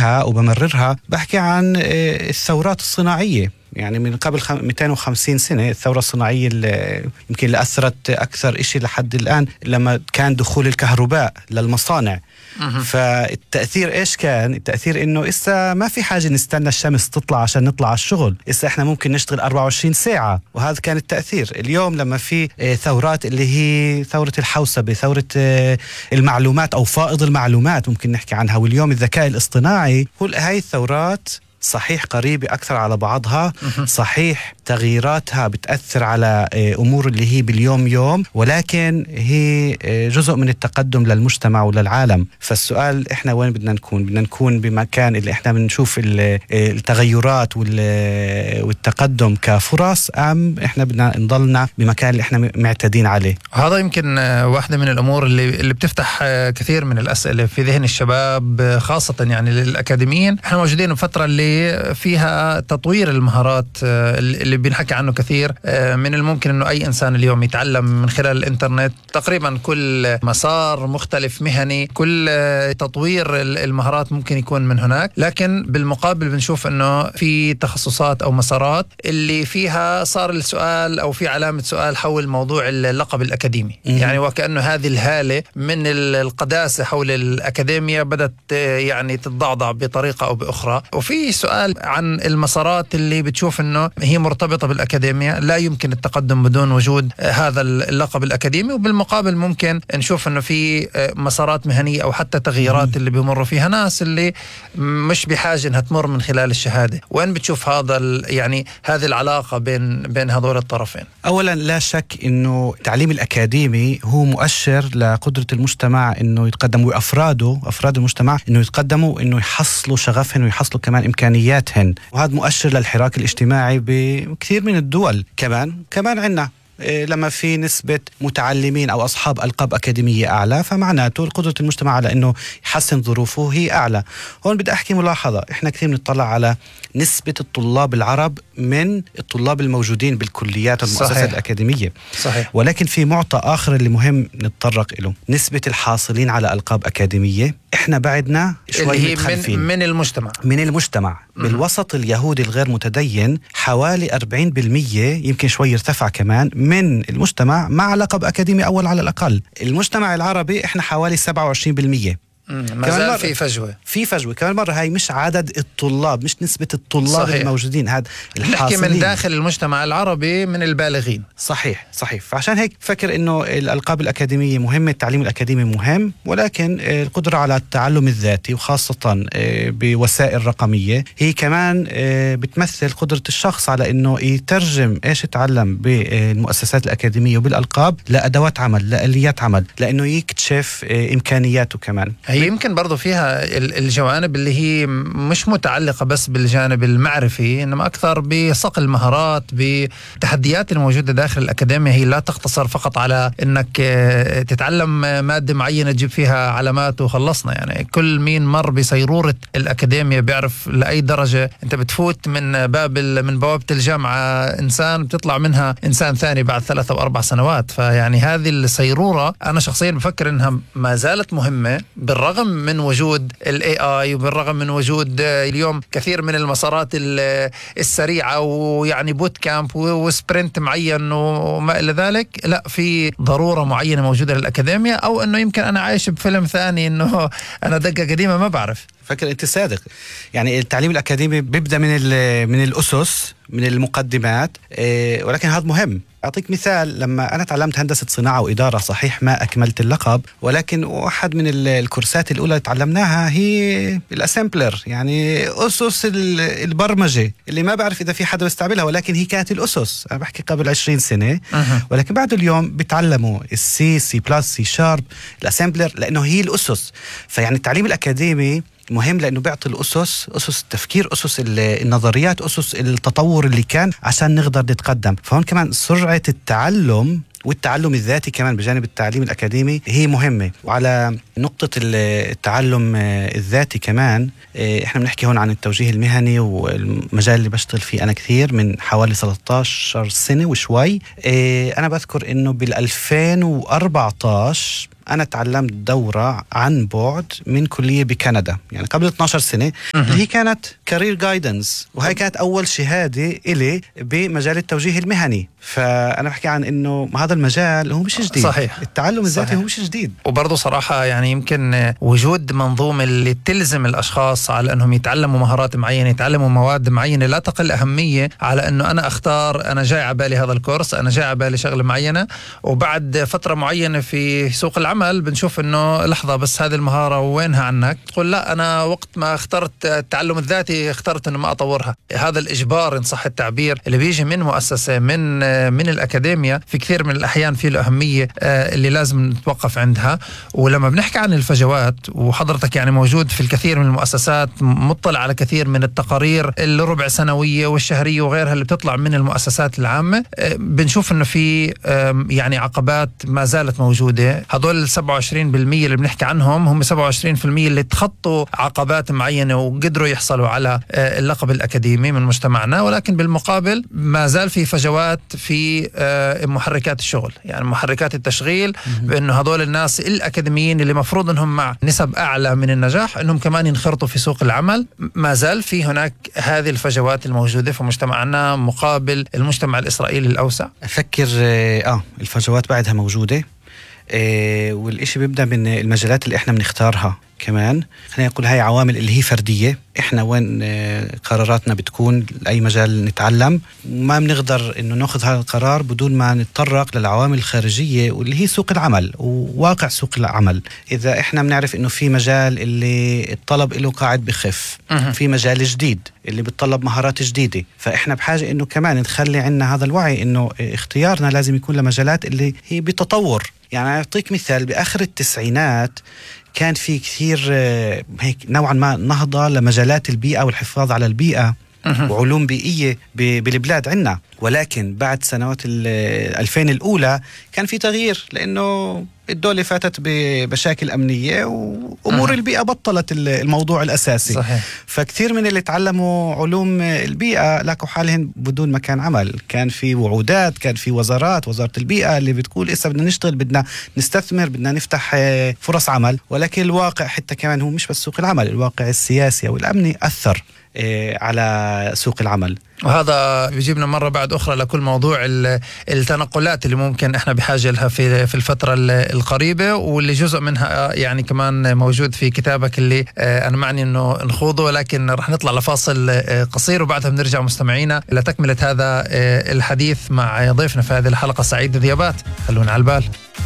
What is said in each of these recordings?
بحكيها وبمررها بحكي عن الثورات الصناعية. يعني من قبل 250 سنة الثورة الصناعية اللي يمكن اللي أثرت أكثر إشي لحد الآن لما كان دخول الكهرباء للمصانع. فالتأثير إيش كان؟ التأثير إنه إسا ما في حاجة نستنى الشمس تطلع عشان نطلع على الشغل، إسا إحنا ممكن نشتغل 24 ساعة، وهذا كان التأثير. اليوم لما في ثورات اللي هي ثورة الحوسبة، ثورة المعلومات أو فائض المعلومات ممكن نحكي عنها، واليوم الذكاء الاصطناعي، كل هاي الثورات صحيح قريبة أكثر على بعضها، صحيح تغييراتها بتأثر على أمور اللي هي باليوم يوم، ولكن هي جزء من التقدم للمجتمع وللعالم. فالسؤال إحنا وين بدنا نكون؟ بدنا نكون بمكان اللي إحنا بنشوف التغيرات والتقدم كفرص، أم إحنا بدنا نضلنا بمكان اللي إحنا معتادين عليه؟ هذا يمكن واحدة من الأمور اللي بتفتح كثير من الأسئلة في ذهن الشباب، خاصة يعني للأكاديميين. إحنا موجودين بفترة اللي فيها تطوير المهارات اللي بنحكي عنه كثير. من الممكن انه اي انسان اليوم يتعلم من خلال الانترنت تقريبا كل مسار مختلف مهني، كل تطوير المهارات ممكن يكون من هناك. لكن بالمقابل بنشوف انه في تخصصات او مسارات اللي فيها صار السؤال او في علامة سؤال حول موضوع اللقب الأكاديمي. يعني وكأنه هذه الهالة من القداسة حول الأكاديمية بدأت يعني تتضعضع بطريقة او بأخرى. وفي سؤال عن المسارات اللي بتشوف انه هي مرتبطة بالأكاديمية، لا يمكن التقدم بدون وجود هذا اللقب الأكاديمي. وبالمقابل ممكن نشوف انه في مسارات مهنية او حتى تغييرات اللي بيمروا فيها ناس اللي مش بحاجة انها تمر من خلال الشهادة. وين بتشوف هذا يعني هذه العلاقة بين هذول الطرفين؟ اولا لا شك انه التعليم الأكاديمي هو مؤشر لقدرة المجتمع انه يتقدم، وافراد المجتمع انه يتقدموا، انه يحصلوا شغفهم ويحصلوا كمان إمكانياتهن. وهذا مؤشر للحراك الاجتماعي بكثير من الدول. كمان عنا لما في نسبة متعلمين أو أصحاب ألقاب أكاديمية أعلى، فمعناته قدرة المجتمع على أنه يحسن ظروفه هي أعلى. هون بدي أحكي ملاحظة، إحنا كثير بنطلع على نسبة الطلاب العرب من الطلاب الموجودين بالكليات والمؤسسات الأكاديمية. صحيح. ولكن في معطى آخر اللي مهم نتطرق له، نسبة الحاصلين على ألقاب أكاديمية. إحنا بعدنا شوي متخلفين من المجتمع. بالوسط اليهودي الغير متدين حوالي 40%، يمكن شوي يرتفع كمان، من المجتمع مع لقب أكاديمي أول على الأقل. المجتمع العربي إحنا حوالي 27%. ما زال في فجوة. كمان مرة هاي مش عدد الطلاب، مش نسبة الطلاب صحيح. الموجودين، هذا نحكي من داخل المجتمع العربي من البالغين. صحيح. فعشان هيك فكر إنه الألقاب الأكاديمية مهمة، التعليم الأكاديمي مهم، ولكن القدرة على التعلم الذاتي وخاصة بوسائل رقمية هي كمان بتمثل قدرة الشخص على إنه يترجم إيش يتعلم بالمؤسسات الأكاديمية وبالألقاب لأدوات عمل، لآليات عمل، لأنه يكتشف إمكانياته كمان. هي يمكن برضو فيها الجوانب اللي هي مش متعلقة بس بالجانب المعرفي، إنما أكثر بصقل المهارات، بالتحديات الموجودة داخل الأكاديمية. هي لا تقتصر فقط على إنك تتعلم مادة معينة تجيب فيها علامات وخلصنا. يعني كل مين مر بصيرورة الأكاديمية بيعرف لأي درجة أنت بتفوت من بوابة الجامعة إنسان، بتطلع منها إنسان ثاني بعد 3 أو 4 سنوات. فيعني هذه الصيرورة أنا شخصيا بفكر إنها ما زالت مهمة، بالرغم من وجود AI وبالرغم من وجود اليوم كثير من المسارات السريعة، ويعني بوت كامب وسبرنت معين وما إلى ذلك. لا، في ضرورة معينة موجودة للأكاديمية، أو أنه يمكن أنا عايش بفيلم ثاني أنه أنا دقة قديمة ما بعرف. فكر أنت صادق. يعني التعليم الأكاديمي بيبدأ من الأسس، من المقدمات، ولكن هذا مهم. أعطيك مثال، لما أنا تعلمت هندسة صناعة وإدارة، صحيح ما أكملت اللقب، ولكن واحد من الكورسات الأولى اللي تعلمناها هي الأسمبلر، يعني أسس البرمجة اللي ما بعرف إذا في حدا بيستعملها، ولكن هي كانت الأسس. أنا بحكي قبل 20 سنة. ولكن بعد اليوم بتعلموا C++, C#, الأسمبلر، لأنه هي الأسس. فيعني التعليم الأكاديمي مهم لأنه بيعطي الأسس، أسس التفكير، أسس النظريات، أسس التطور اللي كان عشان نقدر نتقدم. فهون كمان سرعة التعلم والتعلم الذاتي كمان بجانب التعليم الأكاديمي هي مهمة. وعلى نقطة التعلم الذاتي كمان، احنا بنحكي هون عن التوجيه المهني والمجال اللي بشتغل فيه أنا كثير من حوالي 13 سنة وشوي. أنا بذكر إنه بال2014 أنا تعلمت دورة عن بعد من كلية بكندا يعني قبل 12 سنة اللي هي كانت كارير جايدنس، وهي كانت أول شهادة إلي بمجال التوجيه المهني. فأنا بحكي عن إنه هذا المجال هو مش جديد. صحيح. التعلم الذاتي هو مش جديد. وبرضه صراحة يعني يمكن وجود منظومة اللي تلزم الأشخاص على أنهم يتعلموا مهارات معينة، يتعلموا مواد معينة، لا تقل أهمية على أنه أنا أختار أنا جاي عبالي هذا الكورس، أنا جاي عبالي شغلة معينة، وبعد فترة معينة في سوق العمل بنشوف أنه لحظة بس هذه المهارة وينها عنك؟ تقول لا أنا وقت ما اخترت التعلم الذاتي اخترت أنه ما أطورها. هذا الإجبار إن صح التعبير اللي بيجي من مؤسسة من الأكاديمية في كثير من الأحيان فيه الأهمية اللي لازم نتوقف عندها. ولما بنحكي عن الفجوات، وحضرتك يعني موجود في الكثير من المؤسسات، مطلع على كثير من التقارير الربع سنوية والشهرية وغيرها اللي بتطلع من المؤسسات العامة، بنشوف إنه في يعني عقبات ما زالت موجودة. هذول 27% اللي بنحكي عنهم هم 27% اللي تخطوا عقبات معينة وقدروا يحصلوا على اللقب الأكاديمي من مجتمعنا، ولكن بالمقابل ما زال في فجوات في محركات الشغل، يعني محركات التشغيل، بأنه هذول الناس الأكاديميين اللي مفروض أنهم مع نسب أعلى من النجاح أنهم كمان ينخرطوا في سوق العمل. ما زال في هناك هذه الفجوات الموجودة في مجتمعنا مقابل المجتمع الإسرائيلي الأوسع. أفكر الفجوات بعدها موجودة، والإشي بيبدأ من المجالات اللي إحنا بنختارها. كمان خلينا نقول هاي عوامل اللي هي فردية، إحنا وين قراراتنا بتكون لأي مجال نتعلم، ما بنقدر إنه نأخذ هذا القرار بدون ما نتطرق للعوامل الخارجية واللي هي سوق العمل وواقع سوق العمل. إذا إحنا بنعرف إنه في مجال اللي الطلب له قاعد بخف، في مجال جديد اللي بتطلب مهارات جديدة، فإحنا بحاجة إنه كمان نخلي عنا هذا الوعي إنه اختيارنا لازم يكون لمجالات اللي هي بتطور. يعني أعطيك مثال، بآخر التسعينات كان في كثير هيك نوعا ما نهضة لمجالات البيئة والحفاظ على البيئة وعلوم بيئية بالبلاد عنا، ولكن بعد سنوات 2000 الأولى كان في تغيير، لأنه الدولة فاتت بمشاكل أمنية وأمور البيئة بطلت الموضوع الأساسي. صحيح. فكثير من اللي تعلموا علوم البيئة لقوا حالهم بدون مكان عمل. كان في وعودات، كان في وزارة البيئة اللي بتقول إسا بدنا نشتغل، بدنا نستثمر، بدنا نفتح فرص عمل، ولكن الواقع حتى كمان هو مش بس سوق العمل، الواقع السياسي والأمني أثر على سوق العمل. وهذا بيجيبنا مرة بعد أخرى لكل موضوع التنقلات اللي ممكن إحنا بحاجة لها في الفترة القريبة، واللي جزء منها يعني كمان موجود في كتابك اللي أنا معني إنه نخوضه، ولكن رح نطلع لفاصل قصير وبعدها بنرجع مستمعينا لتكملة هذا الحديث مع ضيفنا في هذه الحلقة سعيد ذيابات. خلونا على البال.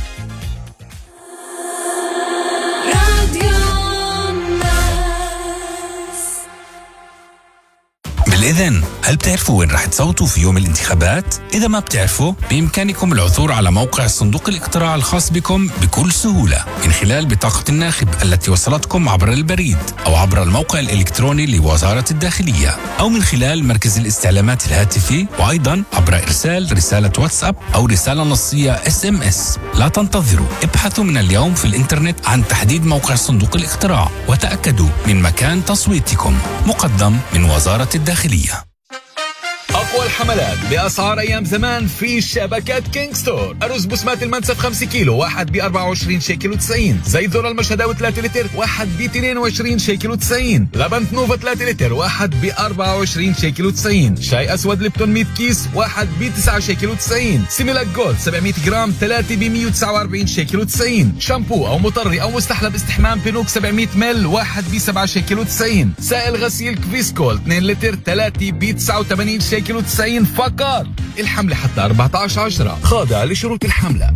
بالإذن، هل بتعرفوا وين رح تصوتوا في يوم الانتخابات؟ إذا ما بتعرفوا، بإمكانكم العثور على موقع صندوق الاقتراع الخاص بكم بكل سهولة من خلال بطاقة الناخب التي وصلتكم عبر البريد أو عبر الموقع الإلكتروني لوزارة الداخلية، أو من خلال مركز الاستعلامات الهاتفي، وأيضا عبر إرسال رسالة واتساب أو رسالة نصية SMS. لا تنتظروا، ابحثوا من اليوم في الإنترنت عن تحديد موقع صندوق الاقتراع وتأكدوا من مكان تصويتكم. مقدم من وزارة الداخلية. أقوى الحملات بأسعار أيام زمان في شبكة كينج ستور. أرز بسمات المنسف 5 كيلو واحد ب24 شيكل و90. زيت ذرة المشهداوي 3 لتر واحد ب22 شيكل و90. لبن نوفا 3 لتر واحد ب24 شيكل و90. شاي أسود ليبتون 100 كيس واحد ب9 شيكل و90. سيميلاك جولد 700 جرام 3 ب149 شيكل و90. شامبو أو مطري أو مستحلب استحمام بينوك 700 مل واحد ب7 شيكل و90. سائل غسيل كفيسكول 2 لتر 3 ب89 شيكل و90 فقط. الحملة حتى 14/10، خاضع لشروط الحملة.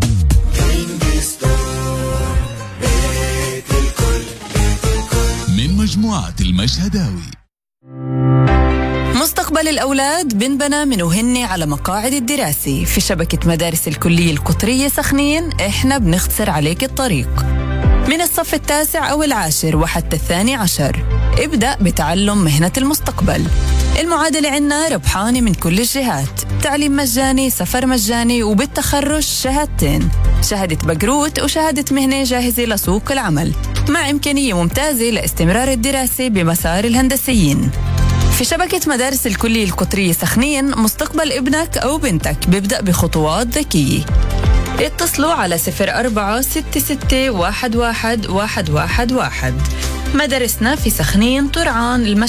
من مجموعة المشهداوي. مستقبل الأولاد بنبنى من وهن على مقاعد الدراسة. في شبكة مدارس الكلية القطرية سخنين إحنا بنختصر عليك الطريق من الصف 9 أو 10 وحتى 12. ابدأ بتعلم مهنة المستقبل. المعادلة عنا ربحانة من كل الجهات، تعليم مجاني، سفر مجاني، وبالتخرج شهادتين، شهادة بقروت وشهادة مهنة جاهزة لسوق العمل، مع إمكانية ممتازة لاستمرار الدراسة بمسار الهندسيين. في شبكة مدارس الكلية القطرية سخنين، مستقبل ابنك أو بنتك بيبدأ بخطوات ذكية. اتصلوا على 0466111111. مدارسنا في سخنين، طرعان،